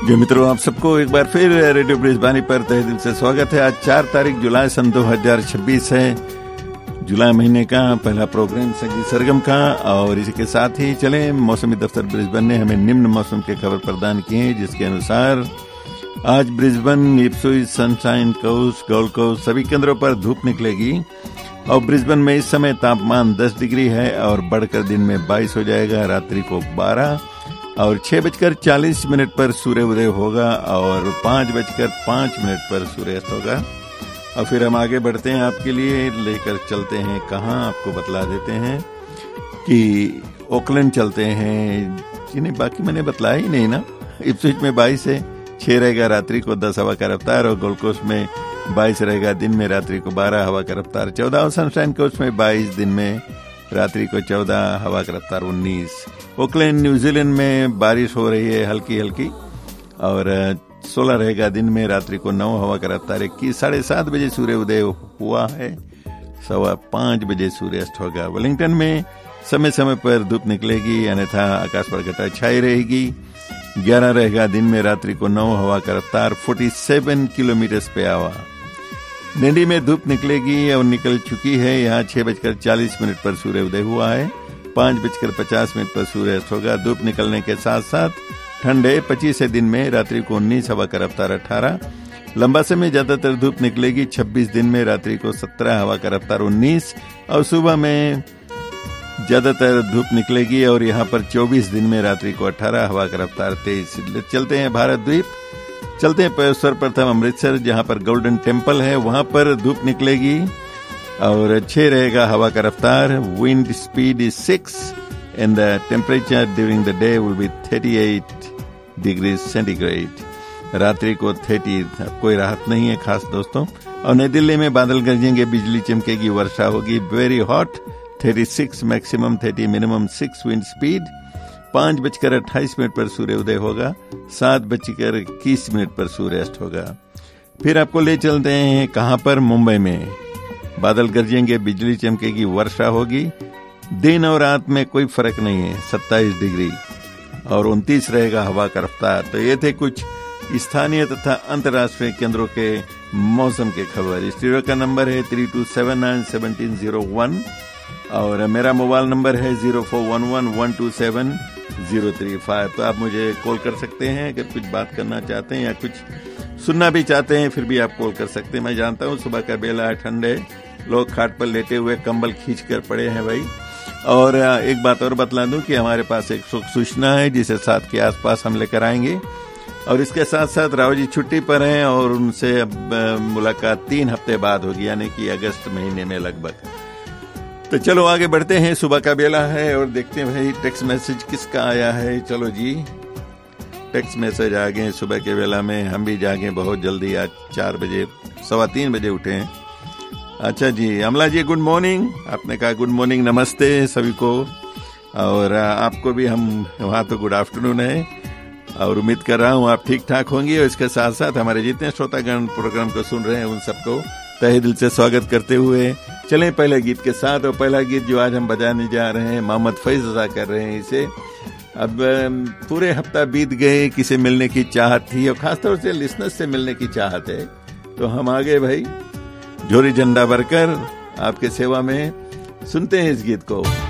जो मित्रों, आप सबको एक बार फिर रेडियो ब्रिजबानी पर तहे दिल से स्वागत है। आज 4 तारीख जुलाई सन 2026 है। जुलाई महीने का पहला प्रोग्राम संगीत सरगम का, और इसी के साथ ही चलें, मौसमी दफ्तर ब्रिजबन ने हमें निम्न मौसम के खबर प्रदान किए हैं, जिसके अनुसार आज Brisbane, Ipswich, sunshine coast, gold coast सभी केंद्रों पर धूप निकलेगी और ब्रिजबन में इस समय तापमान 10 डिग्री है और बढ़कर दिन में 22 हो जाएगा, रात्रि को 12 और 6:40 पर सूर्य उदय होगा और 5:05 पर सूर्यास्त होगा। और फिर हम आगे बढ़ते हैं, आपके लिए लेकर चलते हैं कहाँ, आपको बतला देते हैं कि ओकलैंड चलते हैं, जिन्हें बाकी मैंने बतलाया ही नहीं ना। इप्सविच में 22 है, 6 रहेगा, रात्रि को 10 हवा का रफ्तार, और गोल्ड कोस्ट में 22 रहेगा, दिन में रात्रि को 12 हवा का रफ्तार 14, और सनशाइन कोस्ट में 22, दिन में रात्रि को 14 हवा का रफ्तार 19। ओकलैंड न्यूजीलैंड में बारिश हो रही है हल्की हल्की, और 16 रहेगा, दिन में रात्रि को 9 हवा का रफ्तार 21। 7:30 बजे सूर्य उदय हुआ है, 5:15 बजे सूर्यास्त होगा। वेलिंगटन में समय समय पर धूप निकलेगी, अन्यथा आकाश पर घटा छाई रहेगी। 11 रहेगा, दिन में रात्रि को 9 हवा का रफ्तार 47 किलोमीटर पे आवर। नेडी में धूप निकलेगी और निकल चुकी है, यहाँ 6:40 पर सूर्य उदय हुआ है, 5:50 पर सूर्यास्त होगा। धूप निकलने के साथ साथ ठंडे 25 है, दिन में रात्रि को 19 हवा का रफ्तार 18। लंबासे में ज्यादातर धूप निकलेगी, 26 दिन में रात्रि को 17 हवा का रफ्तार 19, और सुबह में ज्यादातर धूप निकलेगी और यहाँ पर 24 दिन में रात्रि को 18 हवा का रफ्तार 23। चलते हैं भारत द्वीप, चलते हैं सर्वप्रथम अमृतसर, जहाँ पर गोल्डन टेम्पल है, वहां पर धूप निकलेगी और 6 रहेगा हवा का रफ्तार। Wind speed is 6 and the temperature during the day will be 38 degree centigrade. रात्रि को 30, कोई राहत नहीं है खास दोस्तों। और नई दिल्ली में बादल गरजेंगे, बिजली चमकेगी, वर्षा होगी, very hot, 36 maximum, 30 minimum, 6 wind speed. 5:28 पर सूर्य उदय होगा, 7:21 पर सूर्यास्त होगा। फिर आपको ले चलते हैं कहां पर, मुंबई में बादल गरजेंगे, बिजली चमकेगी, वर्षा होगी, दिन और रात में कोई फर्क नहीं है, 27 डिग्री और 29 रहेगा हवा का रफ्तार। तो ये थे कुछ स्थानीय तथा अंतर्राष्ट्रीय केंद्रों के मौसम के खबर। स्टूडियो का नंबर है 32791701 और मेरा मोबाइल नंबर है 0411127035। तो आप मुझे कॉल कर सकते हैं अगर कुछ बात करना चाहते हैं या कुछ सुनना भी चाहते हैं, फिर भी आप कॉल कर सकते हैं। मैं जानता हूँ सुबह का बेला है, ठंडे, लोग खाट पर लेटे हुए कंबल खींच कर पड़े हैं भाई। और एक बात और बतला दूं कि हमारे पास एक सूचना है जिसे 7 के आसपास हम लेकर आएंगे, और इसके साथ साथ राव जी छुट्टी पर हैं और उनसे अब मुलाकात 3 हफ्ते बाद होगी, यानी कि अगस्त महीने में लगभग। तो चलो आगे बढ़ते हैं, सुबह का बेला है और देखते हैं भाई टेक्स्ट मैसेज किसका आया है। चलो जी, टेक्स्ट मैसेज आ गए सुबह के बेला में, हम भी जागे बहुत जल्दी, आज 4 बजे, 3:15 बजे उठे हैं। अच्छा जी, अमला जी गुड मॉर्निंग, आपने कहा गुड मॉर्निंग, नमस्ते सभी को, और आपको भी हम वहाँ तो गुड आफ्टरनून है, और उम्मीद कर रहा हूँ आप ठीक ठाक होंगे। और इसके साथ साथ हमारे जितने श्रोतागण प्रोग्राम को सुन रहे हैं उन सबको तहे दिल से स्वागत करते हुए चलें पहले गीत के साथ। और पहला गीत जो आज हम बजाने जा रहे हैं, मोहम्मद फैज अदा कर रहे हैं इसे। अब पूरे हफ्ता बीत गए, किसे मिलने की चाहत थी और खासतौर से लिसनर्स से मिलने की चाहत है, तो हम आ गए भाई, झोरी झंडा भरकर आपके सेवा में। सुनते हैं इस गीत को।